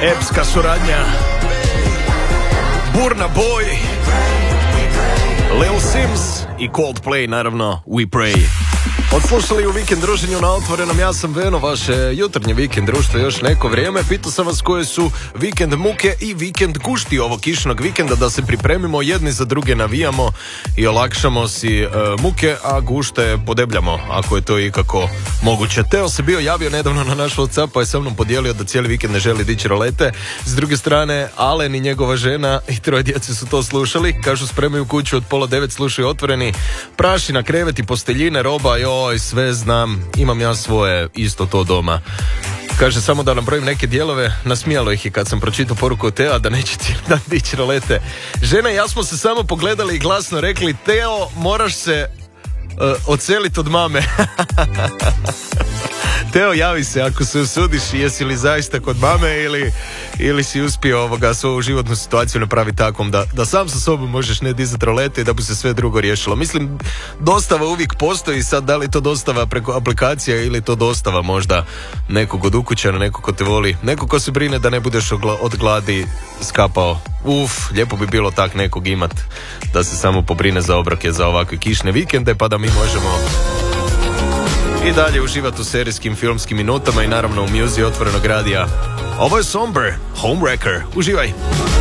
Epska suradnja Burna Boy, Lil Sims i Coldplay, naravno We Pray. Odslušali u vikend druženju na Otvorenom, ja sam Veno, vaše jutarnje vikend društvo još neko vrijeme. Pitao sam vas koje su vikend muke i vikend gušti ovog kišnog vikenda, da se pripremimo, jedni za druge navijamo i olakšamo si muke, a gušte podebljamo, ako je to ikako moguće. Teo se bio javio nedavno na naš WhatsApp, pa je sa mnom podijelio da cijeli vikend ne želi dići rolete. S druge strane, Alen i njegova žena i 3 djece su to slušali. Kažu, spremaju kuću od 8:30, slušaju Otvoreni. Praši na krevet i posteljine, roba, joj, sve znam, imam ja svoje, isto to doma. Kaže, samo da nabrojim neke dijelove, nasmijalo ih je kad sam pročitao poruku od Tea da neće cijeli dan dići rolete. Žena i ja smo se samo pogledali i glasno rekli, Teo, moraš se odseliti od mame. Teo, javi se ako se usudiš, jesi li zaista kod mame ili si uspio svoju životnu situaciju napraviti takvom da sam sa sobom možeš ne dizati rolete i da bi se sve drugo riješilo. Mislim, dostava uvijek postoji, sad da li to dostava preko aplikacija ili to dostava možda nekog od ukućana, nekog ko te voli, nekog ko se brine da ne budeš od gladi skapao. Lijepo bi bilo tak nekog imat da se samo pobrine za obroke za ovakve kišne vikende, pa da mi možemo i dalje uživati u serijskim filmskim minutama i naravno u muziji Otvorenog radija. Ovo je Somber, Homewrecker. Uživaj!